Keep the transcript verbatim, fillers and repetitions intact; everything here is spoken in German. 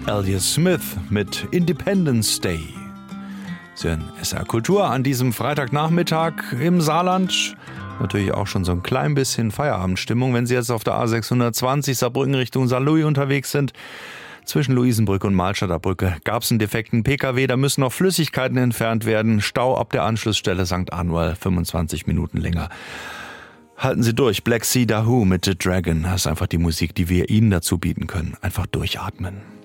Elliott Smith mit Independence Day. Sie hören S R Kultur an diesem Freitagnachmittag im Saarland. Natürlich auch schon so ein klein bisschen Feierabendstimmung, wenn Sie jetzt auf der A sechshundertzwanzig Saarbrücken Richtung Saarlouis unterwegs sind. Zwischen Luisenbrücke und Mahlstadter Brücke gab es einen defekten P K W, da müssen noch Flüssigkeiten entfernt werden. Stau ab der Anschlussstelle Sankt Anual, fünfundzwanzig Minuten länger. Halten Sie durch, Black Sea Dahoo mit The Dragon. Das ist einfach die Musik, die wir Ihnen dazu bieten können. Einfach durchatmen.